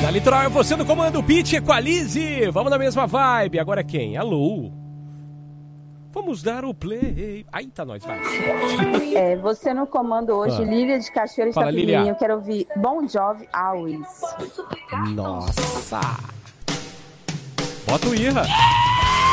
Na Litoral é você no comando, Pitty Equalize. Vamos na mesma vibe. Agora quem? Alô? Vamos dar o play. Aí tá nós, vai. Você no comando hoje, Lília de Cachoeira de Itapirinha. Eu quero ouvir Bon Jovi Always. Nossa. Bota o Irra.